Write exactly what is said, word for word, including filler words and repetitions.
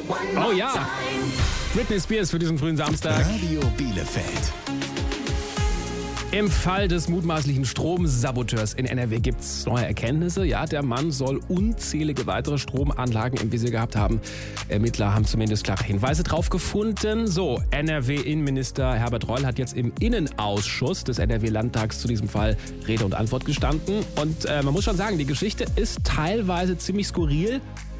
Oh ja, Britney Spears für diesen frühen Samstag. Radio Bielefeld. Im Fall des mutmaßlichen Stromsaboteurs in N R W gibt es neue Erkenntnisse. Ja, der Mann soll unzählige weitere Stromanlagen im Visier gehabt haben. Ermittler haben zumindest klare Hinweise drauf gefunden. So, N R W-Innenminister Herbert Reul hat jetzt im Innenausschuss des N R W-Landtags zu diesem Fall Rede und Antwort gestanden. Und äh, man muss schon sagen, die Geschichte ist teilweise ziemlich skurril.